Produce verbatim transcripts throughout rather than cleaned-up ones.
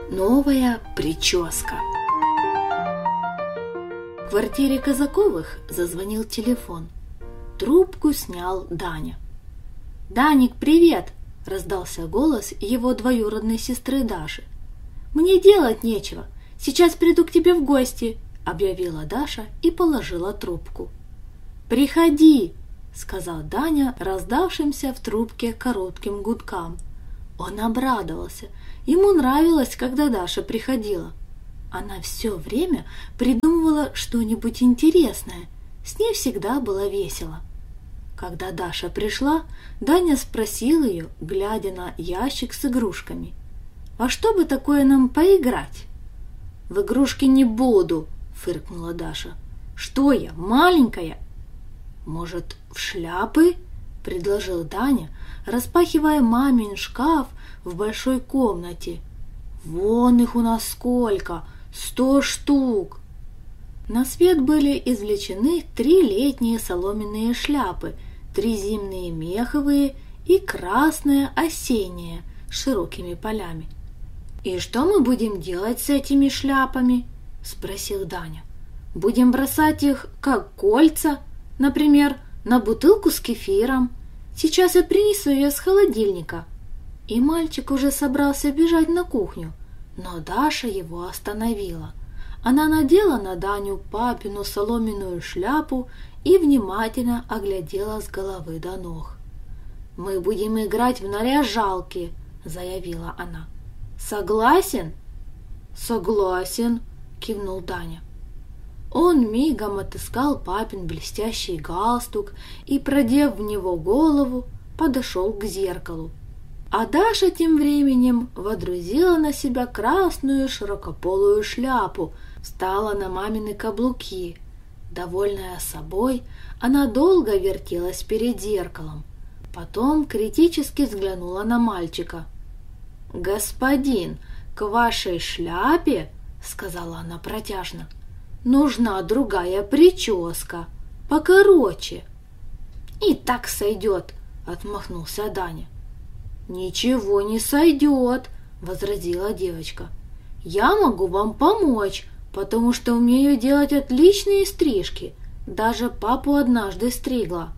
Новая прическа. В квартире Казаковых зазвонил телефон. Трубку снял Даня. «Даник, привет!» – раздался голос его двоюродной сестры Даши. «Мне делать нечего. Сейчас приду к тебе в гости», – объявила Даша и положила трубку. «Приходи!» – сказал Даня раздавшимся в трубке коротким гудкам. Он обрадовался. Ему нравилось, когда Даша приходила. Она все время придумывала что-нибудь интересное. С ней всегда было весело. Когда Даша пришла, Даня спросил ее, глядя на ящик с игрушками: «Во что бы такое нам поиграть?» «В игрушки не буду», — фыркнула Даша. «Что я, маленькая?» «Может, в шляпы?» — предложил Даня, распахивая мамин шкаф в большой комнате. «Вон их у нас сколько! Сто штук!» На свет были извлечены три летние соломенные шляпы, три зимние меховые и красная осенняя с широкими полями. «И что мы будем делать с этими шляпами?» – спросил Даня. «Будем бросать их, как кольца, например, на бутылку с кефиром. Сейчас я принесу ее с холодильника». И мальчик уже собрался бежать на кухню, но Даша его остановила. Она надела на Даню папину соломенную шляпу и внимательно оглядела с головы до ног. «Мы будем играть в наряжалки», — заявила она. «Согласен?» «Согласен», — кивнул Даня. Он мигом отыскал папин блестящий галстук и, продев в него голову, подошел к зеркалу. А Даша тем временем водрузила на себя красную широкополую шляпу, встала на мамины каблуки. Довольная собой, она долго вертелась перед зеркалом. Потом критически взглянула на мальчика. «Господин, к вашей шляпе, — сказала она протяжно, — нужна другая прическа, покороче». «И так сойдет, — отмахнулся Даня. «Ничего не сойдет, — возразила девочка. «Я могу вам помочь, потому что умею делать отличные стрижки. Даже папу однажды стригла».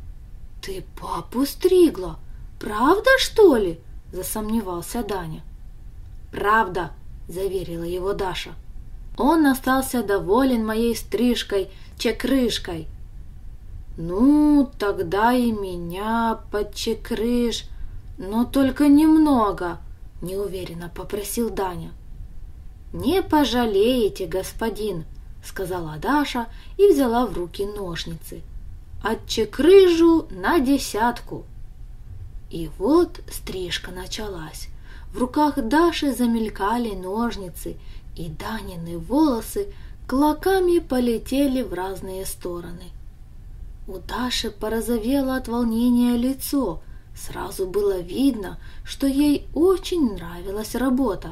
«Ты папу стригла? Правда, что ли?» — засомневался Даня. «Правда», — заверила его Даша. «Он остался доволен моей стрижкой-чекрышкой». «Ну, тогда и меня подчекрыш, но только немного», — неуверенно попросил Даня. «Не пожалеете, господин», — сказала Даша и взяла в руки ножницы. «Отчекрыжу на десятку». И вот стрижка началась. В руках Даши замелькали ножницы, и Данины волосы клоками полетели в разные стороны. У Даши порозовело от волнения лицо. Сразу было видно, что ей очень нравилась работа.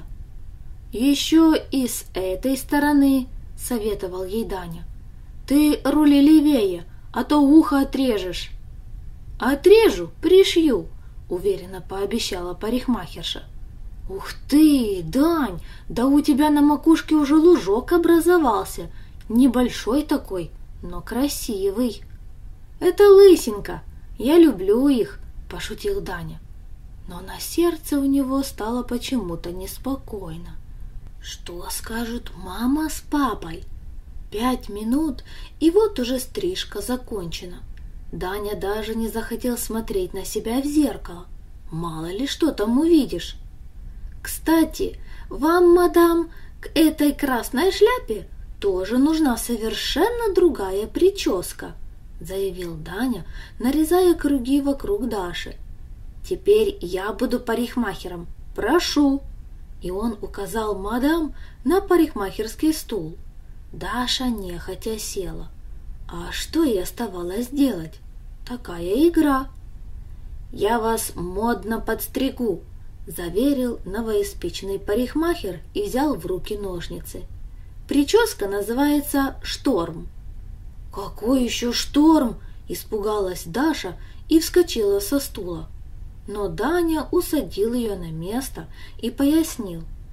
«Еще и с этой стороны», — советовал ей Даня. «Ты рули левее, а то ухо отрежешь». «Отрежу, пришью», — уверенно пообещала парикмахерша. «Ух ты, Дань, да у тебя на макушке уже лужок образовался, небольшой такой, но красивый». «Это лысинка, я люблю их», — пошутил Даня. Но на сердце у него стало почему-то неспокойно. Что скажут мама с папой? Пять минут, и вот уже стрижка закончена. Даня даже не захотел смотреть на себя в зеркало. Мало ли что там увидишь. «Кстати, вам, мадам, к этой красной шляпе тоже нужна совершенно другая прическа», — заявил Даня, нарезая круги вокруг Даши. «Теперь я буду парикмахером. Прошу!» И он указал мадам на парикмахерский стул. Даша нехотя села. А что ей оставалось делать? Такая игра. «Я вас модно подстригу», — заверил новоиспеченный парикмахер и взял в руки ножницы. «Прическа называется «Шторм». «Какой еще шторм?» – испугалась Даша и вскочила со стула. Но Даня усадил ее на место и пояснил.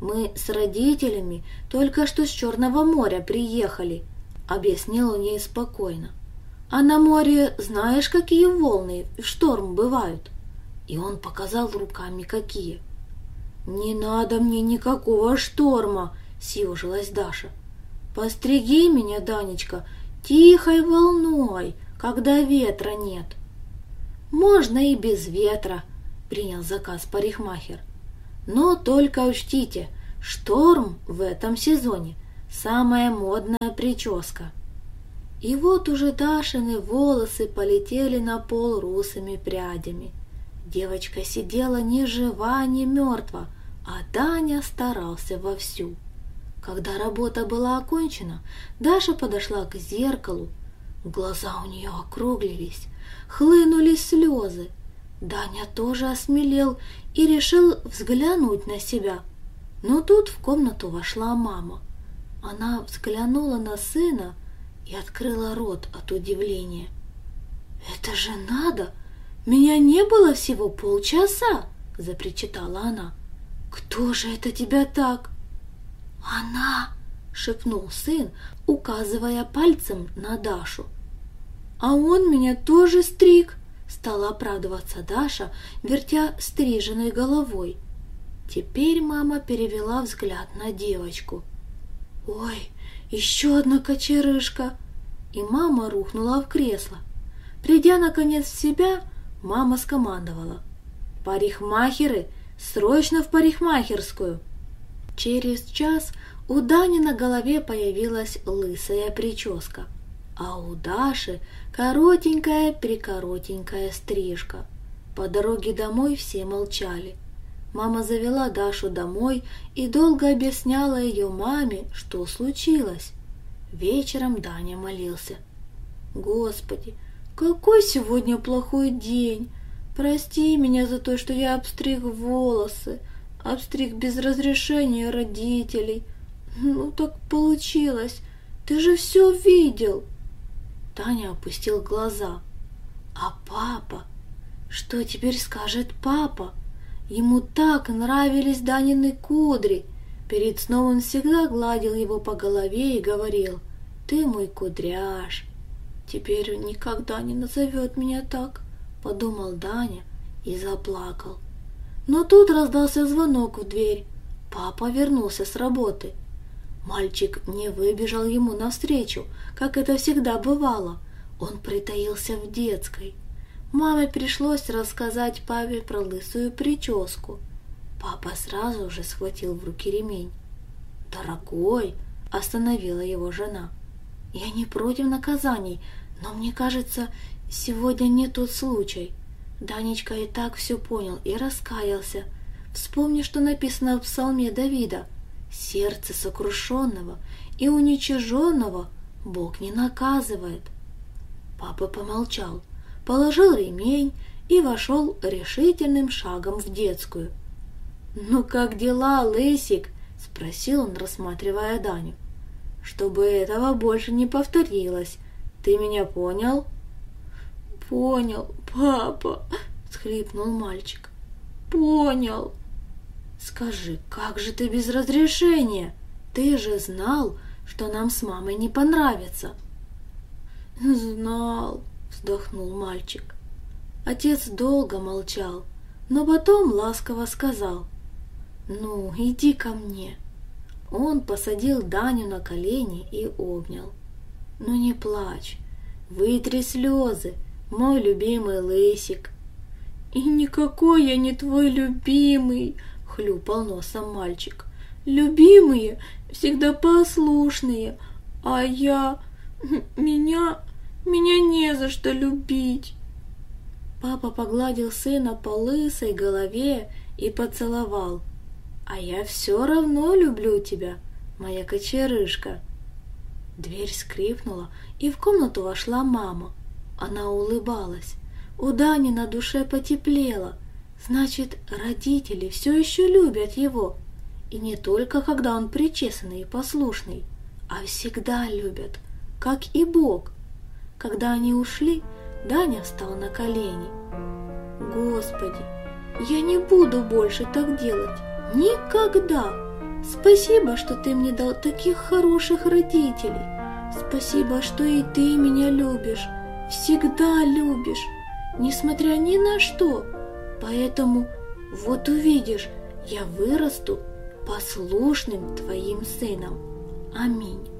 Мы с родителями только что с Черного моря приехали, объяснил он ей спокойно. А на море знаешь, какие волны в шторм бывают? И он показал руками, какие. Не надо мне никакого шторма, съежилась Даша. Постриги меня, Данечка, тихой волной, когда ветра нет. Можно и без ветра, принял заказ парикмахер. Но только учтите, шторм в этом сезоне самая модная прическа. И вот уже Дашины волосы полетели на пол русыми прядями. Девочка сидела ни жива, ни мертва, а Даня старался вовсю. Когда работа была окончена, Даша подошла к зеркалу. Глаза у нее округлились, хлынули слезы. Даня тоже осмелел и решил взглянуть на себя. Но тут в комнату вошла мама. Она взглянула на сына и открыла рот от удивления. «Это же надо! Меня не было всего полчаса!» — запричитала она. «Кто же это тебя так?» «Она!» — шепнул сын, указывая пальцем на Дашу. «А он меня тоже стриг!» — стала оправдываться Даша, вертя стриженной головой. Теперь мама перевела взгляд на девочку. «Ой, еще одна кочерышка!» И мама рухнула в кресло. Придя наконец в себя, мама скомандовала: «Парикмахеры, срочно в парикмахерскую!» Через час у Дани на голове появилась лысая прическа, а у Даши коротенькая-прикоротенькая стрижка. По дороге домой все молчали. Мама завела Дашу домой и долго объясняла ее маме, что случилось. Вечером Даня молился: «Господи, какой сегодня плохой день! Прости меня за то, что я обстриг волосы, обстриг без разрешения родителей. Ну так получилось, ты же все видел!» Таня опустил глаза. «А папа? Что теперь скажет папа? Ему так нравились Данины кудри. Перед сном он всегда гладил его по голове и говорил: «Ты мой кудряш». Теперь он никогда не назовет меня так», — подумал Даня и заплакал. Но тут раздался звонок в дверь. Папа вернулся с работы. Мальчик не выбежал ему навстречу, как это всегда бывало. Он притаился в детской. Маме пришлось рассказать папе про лысую прическу. Папа сразу же схватил в руки ремень. «Дорогой!» — остановила его жена. «Я не против наказаний, но мне кажется, сегодня не тот случай. Данечка и так все понял и раскаялся. Вспомни, что написано в псалме Давида: сердце сокрушенного и уничиженного Бог не наказывает». Папа помолчал, положил ремень и вошел решительным шагом в детскую. «Ну как дела, лысик?» — спросил он, рассматривая Даню. «Чтобы этого больше не повторилось. Ты меня понял?» «Понял, папа», — всхлипнул мальчик. «Понял». «Скажи, как же ты без разрешения? Ты же знал, что нам с мамой не понравится». «Знал», — вздохнул мальчик. Отец долго молчал, но потом ласково сказал: «Ну, иди ко мне». Он посадил Даню на колени и обнял. «Ну не плачь, вытри слезы, мой любимый лысик». «И никакой я не твой любимый», — хлюпал носом мальчик. «Любимые всегда послушные, а я... меня... меня не за что любить». Папа погладил сына по лысой голове и поцеловал. «А я все равно люблю тебя, моя кочерышка». Дверь скрипнула, и в комнату вошла мама. Она улыбалась. У Дани на душе потеплело. Значит, родители все еще любят его. И не только когда он причесанный и послушный, а всегда любят, как и Бог. Когда они ушли, Даня встал на колени. «Господи, я не буду больше так делать. Никогда!» Спасибо, что ты мне дал таких хороших родителей. Спасибо, что и ты меня любишь, всегда любишь, несмотря ни на что. Поэтому, вот увидишь, я вырасту послушным твоим сыном. Аминь.